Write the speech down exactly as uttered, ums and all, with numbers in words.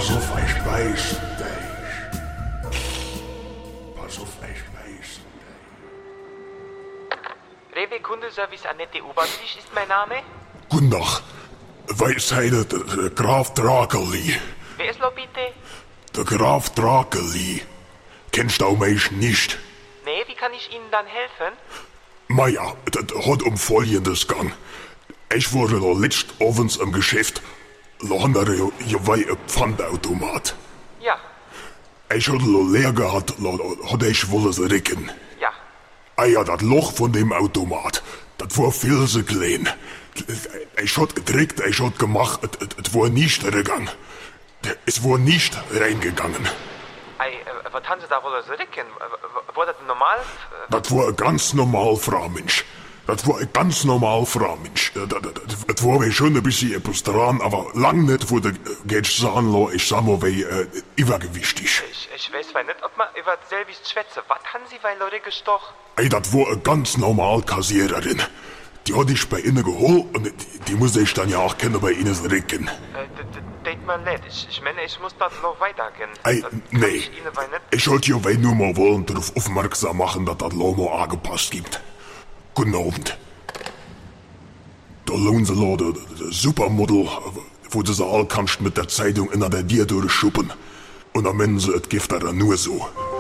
Pass auf, ich beiß dich. Pass auf, ich beiß dich. Rewe Kundenservice Annette Oberlich ist mein Name. Guten Tag. Weisheide, der, der Graf Drakeli. Wer ist lo bitte? Der Graf Drakeli. Kennst du mich nicht? Nee, wie kann ich Ihnen dann helfen? Maja, das hat um Folgendes gang. Ich wurde da letzt abends im Geschäft. Da haben wir ja ein Pfandautomat. Ja, Ich hatte lo leer gehabt, da hatte ich wohl es recken. ja. Ah ja, das Loch von dem Automat, das war viel zu klein. Ich hat gedrückt, ich hat gemacht, es war nicht reingegangen. Es war nicht reingegangen. Ei, äh, was haben Sie da wohl so ricken? War das normal? Das war ein ganz normal Fraumensch. Das war ein ganz normal Fraumensch. Das, das, das war schon ein bisschen etwas dran, aber lang nicht, wo der Gätsch sagen lassen, ich sag mal, wie äh, übergewichtig. Ich, ich weiß weil nicht, ob man über selbes schwätze. Was haben Sie bei Leute gestochen? Ey, das war eine ganz normal Kassiererin. Die hatte ich bei Ihnen geholt und die, die musste ich dann ja auch kennen bei Ihnen recken. Äh, denkt man nicht. Ich, ich meine, ich muss das noch weitergehen. Ey, Das kann nee. Ich Ihnen bei nicht. Ich wollte ja weil nur mal wollen darauf aufmerksam machen, dass das Lomo angepasst gibt. Guten Abend. Da lohnt sie da, der Supermodel, wo du sie all kannst mit der Zeitung in der Dir durchschuppen. Und am Ende das Gift dann nur so.